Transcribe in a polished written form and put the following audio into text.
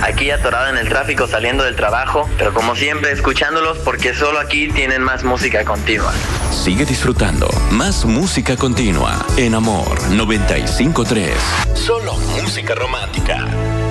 aquí atorado en el tráfico saliendo del trabajo, pero como siempre escuchándolos porque solo aquí tienen más música continua. Sigue disfrutando más música continua en Amor 95.3. Solo música romántica.